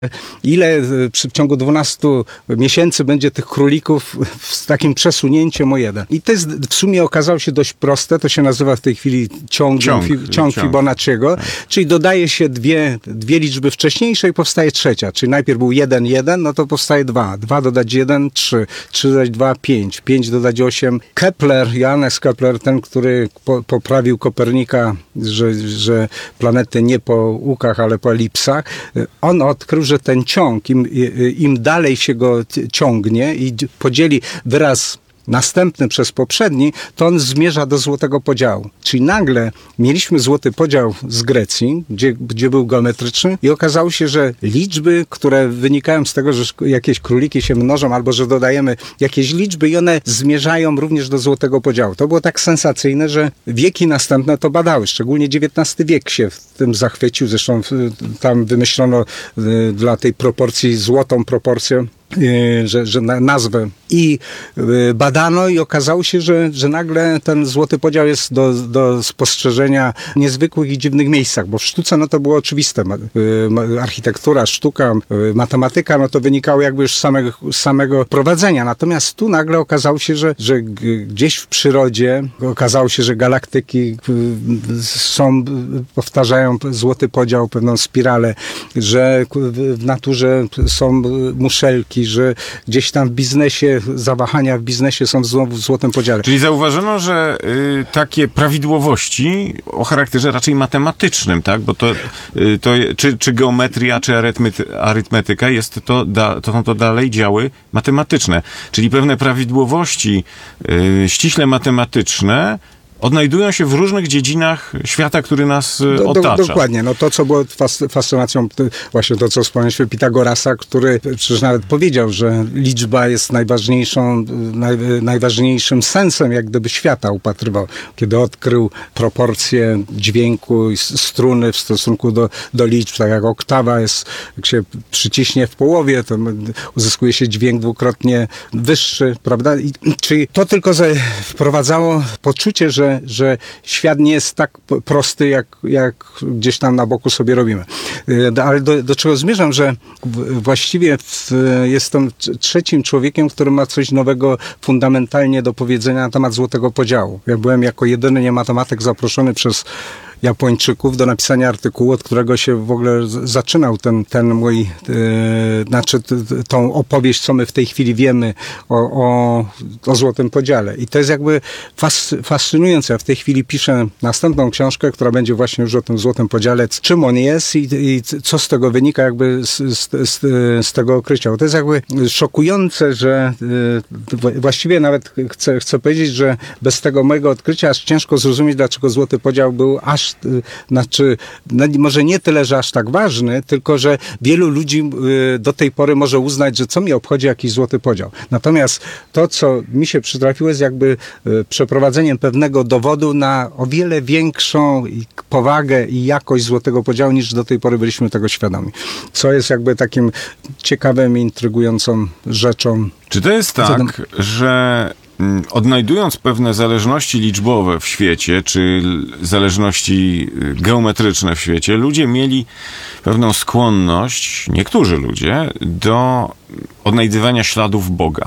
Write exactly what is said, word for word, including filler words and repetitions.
ile przy, w ciągu dwunastu miesięcy będzie tych królików z takim przesunięciem o jeden. I to jest, w sumie okazało się dość proste, to się nazywa w tej chwili ciąg, ciąg, fi, ciąg, ciąg Fibonacciego, tak. Czyli dodaje się dwie, dwie liczby wcześniejsze i powstaje trzecia, czyli najpierw był jeden, jeden, no to powstaje dwa, dwa dodać jeden, trzy, trzy dodać dwa, pięć, pięć dodać osiem. Kepler, Johannes Kepler, ten, który po, poprawił Kopernika, że, że planety nie po łukach, ale po elipsach, on odkrył, że ten ciąg, im, im dalej się go ciągnie i podzieli wyraz następny przez poprzedni, to on zmierza do złotego podziału. Czyli nagle mieliśmy złoty podział z Grecji, gdzie, gdzie był geometryczny i okazało się, że liczby, które wynikają z tego, że jakieś króliki się mnożą albo że dodajemy jakieś liczby i one zmierzają również do złotego podziału. To było tak sensacyjne, że wieki następne to badały. Szczególnie dziewiętnasty wiek się w tym zachwycił. Zresztą tam wymyślono dla tej proporcji złotą proporcję, Że, że nazwę i badano i okazało się, że, że nagle ten złoty podział jest do, do spostrzeżenia w niezwykłych i dziwnych miejscach, bo w sztuce no to było oczywiste. Architektura, sztuka, matematyka, no to wynikało jakby już z samego, z samego prowadzenia. Natomiast tu nagle okazało się, że, że gdzieś w przyrodzie okazało się, że galaktyki są, powtarzają złoty podział, pewną spiralę, że w naturze są muszelki, że gdzieś tam w biznesie, zawahania w biznesie są znowu w złotym podziale. Czyli zauważono, że y, takie prawidłowości o charakterze raczej matematycznym, tak? Bo to, y, to czy, czy geometria, czy arytmety, arytmetyka jest to, da, to są to dalej działy matematyczne. Czyli pewne prawidłowości y, ściśle matematyczne odnajdują się w różnych dziedzinach świata, który nas do, otacza. Do, dokładnie. No to, co było fas, fascynacją, właśnie to, co wspomnieliśmy Pitagorasa, który przecież nawet powiedział, że liczba jest najważniejszą, naj, najważniejszym sensem, jak gdyby świata upatrywał. Kiedy odkrył proporcje dźwięku i struny w stosunku do, do liczb, tak jak oktawa jest, jak się przyciśnie w połowie, to uzyskuje się dźwięk dwukrotnie wyższy, prawda? I, czyli to tylko wprowadzało poczucie, że że świat nie jest tak prosty, jak, jak gdzieś tam na boku sobie robimy. Ale do, do czego zmierzam, że właściwie w, jestem trzecim człowiekiem, który ma coś nowego fundamentalnie do powiedzenia na temat złotego podziału. Ja byłem jako jedyny niematematyk zaproszony przez Japończyków do napisania artykułu, od którego się w ogóle zaczynał ten, ten mój, yy, znaczy t, t, tą opowieść, co my w tej chwili wiemy o, o, o złotym podziale. I to jest jakby fas, fascynujące. Ja w tej chwili piszę następną książkę, która będzie właśnie już o tym złotym podziale, czym on jest i, i co z tego wynika jakby z, z, z, z tego okrycia. Bo to jest jakby szokujące, że yy, właściwie nawet chcę, chcę powiedzieć, że bez tego mojego odkrycia aż ciężko zrozumieć, dlaczego złoty podział był aż znaczy, no może nie tyle, że aż tak ważny, tylko, że wielu ludzi do tej pory może uznać, że co mi obchodzi jakiś złoty podział. Natomiast to, co mi się przytrafiło, jest jakby przeprowadzeniem pewnego dowodu na o wiele większą powagę i jakość złotego podziału, niż do tej pory byliśmy tego świadomi. Co jest jakby takim ciekawym, intrygującą rzeczą. Czy to jest tak, że odnajdując pewne zależności liczbowe w świecie, czy zależności geometryczne w świecie, ludzie mieli pewną skłonność, niektórzy ludzie, do odnajdywania śladów Boga?